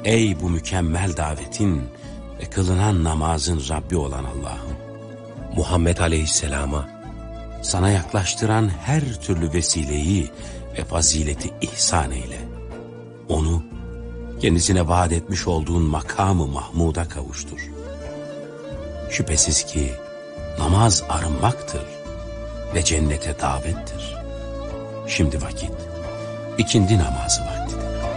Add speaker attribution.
Speaker 1: Ey bu mükemmel davetin ve kılınan namazın Rabbi olan Allah'ım!
Speaker 2: Muhammed Aleyhisselam'a
Speaker 1: sana yaklaştıran her türlü vesileyi ve fazileti ihsan eyle. Onu kendisine vaat etmiş olduğun makamı Mahmud'a kavuştur. Şüphesiz ki namaz arınmaktır ve cennete davettir. Şimdi vakit, ikindi namazı vaktidir.